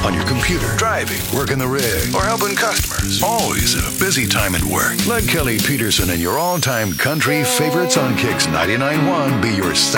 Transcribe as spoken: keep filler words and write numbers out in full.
On your computer, driving, working the rig, or helping customers. Always a busy time at work. Let Kelly Peterson and your all-time country favorites on Kix ninety-nine point one be your